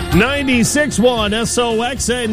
96.1 SOX and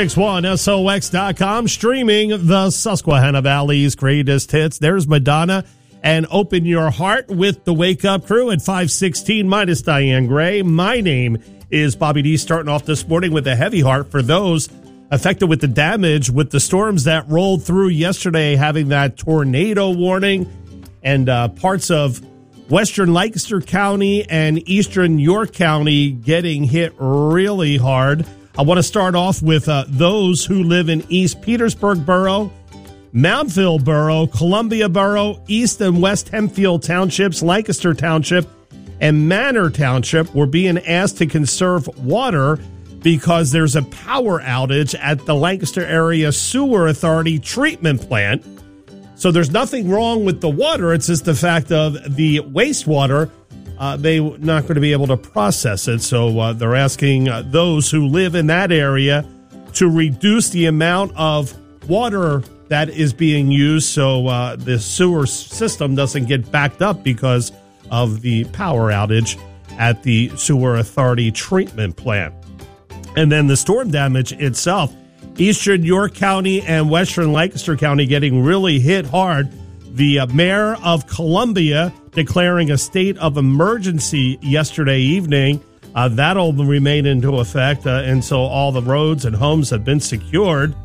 96.1SOX.com, streaming the Susquehanna Valley's greatest hits. There's Madonna and Open Your Heart with the Wake Up Crew at 5:16 minus Diane Gray. My name is Bobby D, starting off this morning with a heavy heart for those affected with the damage with the storms that rolled through yesterday, having that tornado warning and parts of Western Lancaster County and Eastern York County getting hit really hard. I want to start off with those who live in East Petersburg Borough, Mountville Borough, Columbia Borough, East and West Hempfield Townships, Lancaster Township, and Manor Township were being asked to conserve water because there's a power outage at the Lancaster Area Sewer Authority treatment plant. So there's nothing wrong with the water. It's just the fact of the wastewater. They're not going to be able to process it. So they're asking those who live in that area to reduce the amount of water that is being used so the sewer system doesn't get backed up because of the power outage at the Sewer Authority treatment plant. And then the storm damage itself. Eastern York County and Western Lancaster County getting really hit hard. The mayor of Columbia declaring a state of emergency yesterday evening. That'll remain into effect until all the roads and homes have been secured.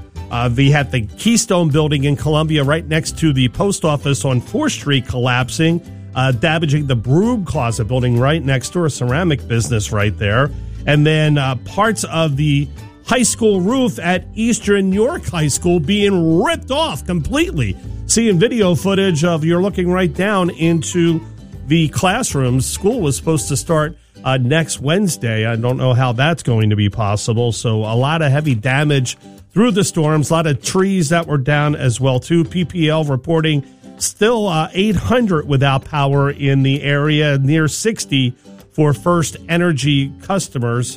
We had the Keystone building in Columbia right next to the post office on 4th Street collapsing, damaging the Broom Closet building right next door, a ceramic business right there. And then parts of the high school roof at Eastern York High School being ripped off completely. Seeing video footage of you're looking right down into the classrooms. School was supposed to start next Wednesday. I don't know how that's going to be possible. So a lot of heavy damage through the storms, a lot of trees that were down as well too. PPL reporting still 800 without power in the area, near 60 for First Energy customers.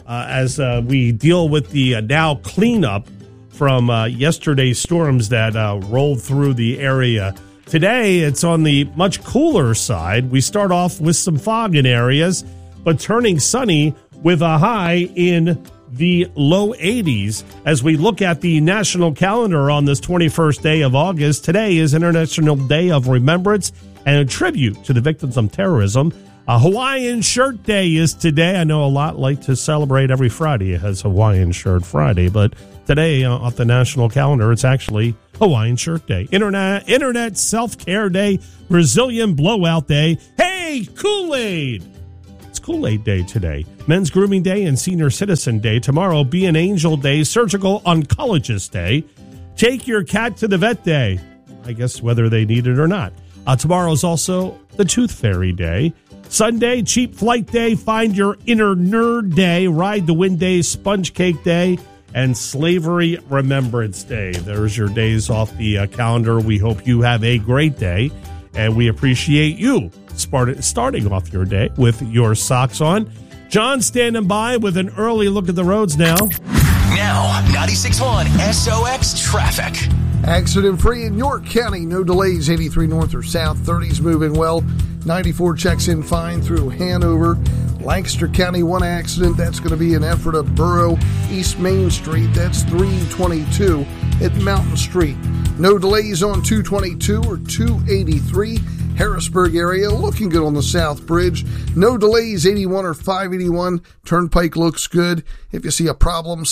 As we deal with the now cleanup from yesterday's storms that rolled through the area. Today, it's on the much cooler side. We start off with some fog in areas, but turning sunny with a high in the low 80s. As we look at the national calendar on this 21st day of August, today is International Day of Remembrance and a tribute to the victims of terrorism. Hawaiian Shirt Day is today. I know a lot like to celebrate every Friday. It has Hawaiian Shirt Friday, but today off the national calendar, it's actually Hawaiian Shirt Day. Internet Self-Care Day, Brazilian Blowout Day. Hey, Kool-Aid! It's Kool-Aid Day today. Men's Grooming Day and Senior Citizen Day. Tomorrow, Be an Angel Day, Surgical Oncologist Day. Take Your Cat to the Vet Day. I guess whether they need it or not. Tomorrow's also the Tooth Fairy Day. Sunday, Cheap Flight Day, Find Your Inner Nerd Day, Ride the Wind Day, Sponge Cake Day, and Slavery Remembrance Day. There's your days off the calendar. We hope you have a great day, and we appreciate you starting off your day with your socks on. John standing by with an early look at the roads now. Now, 96.1 SOX traffic. Accident-free in York County. No delays, 83 north or south. 30's moving well. 94 checks in fine through Hanover. Lancaster County, one accident. That's going to be in Ephrata Borough, East Main Street. That's 322 at Mountain Street. No delays on 222 or 283. Harrisburg area, looking good on the South Bridge. No delays, 81 or 581. Turnpike looks good. If you see a problem,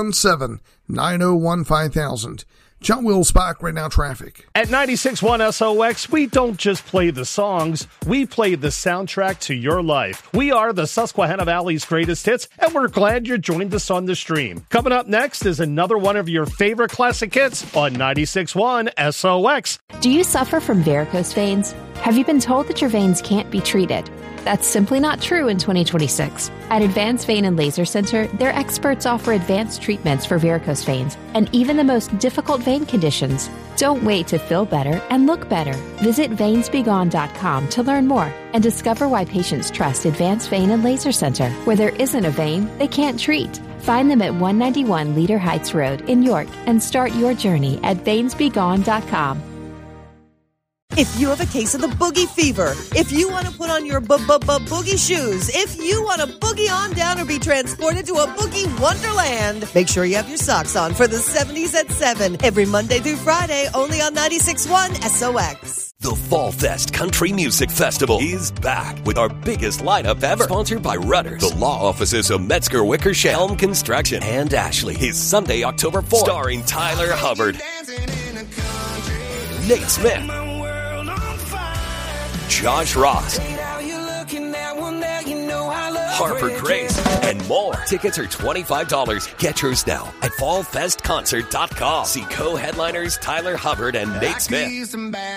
717-901-5000. John Wills-Bach, Right Now Traffic. At 96.1 SOX, we don't just play the songs, we play the soundtrack to your life. We are the Susquehanna Valley's greatest hits, and we're glad you joined us on the stream. Coming up next is another one of your favorite classic hits on 96.1 SOX. Do you suffer from varicose veins? Have you been told that your veins can't be treated? That's simply not true in 2026. At Advanced Vein and Laser Center, their experts offer advanced treatments for varicose veins and even the most difficult vein conditions. Don't wait to feel better and look better. Visit veinsbegone.com to learn more and discover why patients trust Advanced Vein and Laser Center. Where there isn't a vein, they can't treat. Find them at 191 Leader Heights Road in York and start your journey at veinsbegone.com. If you have a case of the boogie fever, if you want to put on your boogie shoes, if you want to boogie on down or be transported to a boogie wonderland, make sure you have your socks on for the 70s at 7 every Monday through Friday, only on 96.1 SOX. The Fall Fest Country Music Festival is back with our biggest lineup ever. Sponsored by Rudders, the law offices of Metzger Wickersham, Helm Construction, and Ashley. Is Sunday, October 4th. Starring Tyler Hubbard, Nate Smith, Josh Ross, Harper Grace, and more. Tickets are $25. Get yours now at fallfestconcert.com. See co-headliners Tyler Hubbard and Nate Smith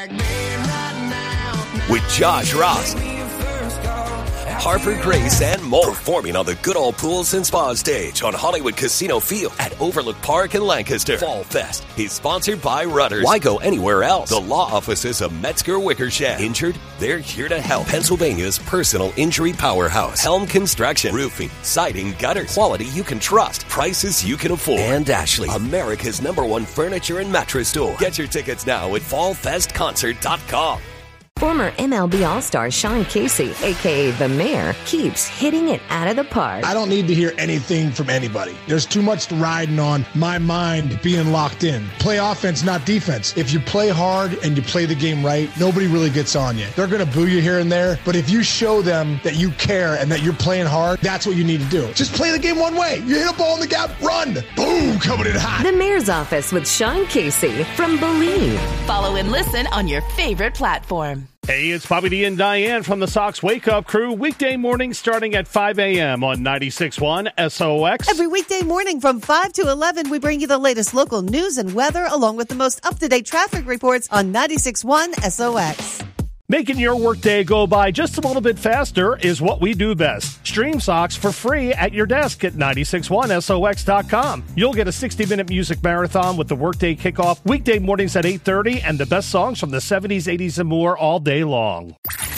with Josh Ross, Harper Grace, and more. Performing on the Good Old Pools and Spa stage on Hollywood Casino Field at Overlook Park in Lancaster. Fall Fest is sponsored by Rudders. Why go anywhere else? The law offices of Metzger Wickersham. Injured? They're here to help. Pennsylvania's personal injury powerhouse. Helm Construction. Roofing, siding, gutters. Quality you can trust. Prices you can afford. And Ashley, America's #1 furniture and mattress store. Get your tickets now at fallfestconcert.com. Former MLB All-Star Sean Casey, a.k.a. The Mayor, keeps hitting it out of the park. I don't need to hear anything from anybody. There's too much riding on my mind being locked in. Play offense, not defense. If you play hard and you play the game right, nobody really gets on you. They're going to boo you here and there, but if you show them that you care and that you're playing hard, that's what you need to do. Just play the game one way. You hit a ball in the gap, run. Boom, coming in hot. The Mayor's Office with Sean Casey from Believe. Follow and listen on your favorite platform. Hey, it's Bobby D and Diane from the Sox Wake Up Crew. Weekday mornings starting at 5 a.m. on 96.1 SOX. Every weekday morning from 5 to 11, we bring you the latest local news and weather, along with the most up-to-date traffic reports on 96.1 SOX. Making your workday go by just a little bit faster is what we do best. Stream Sox for free at your desk at 961sox.com. You'll get a 60-minute music marathon with the workday kickoff weekday mornings at 8:30 and the best songs from the 70s, 80s, and more all day long.